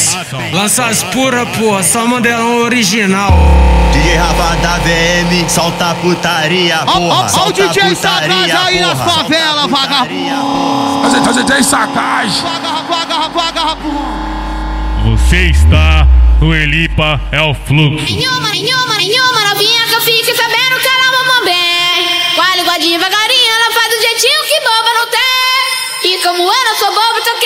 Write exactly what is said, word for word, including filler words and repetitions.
dez. Lança as pura, porra, só modelão original. D J Rafa da V M, solta putaria, porra. Ó o D J Sagaz aí nas favelas, vagabundo. O D J Sagaz. Você está no Elipa, é o fluxo. Nenhuma, nenhuma, nenhuma novinha que eu fique sabendo que ela mamou bem. Com a língua devagarinho, ela faz do jeitinho que boba não tem. E como eu não sou boba, tô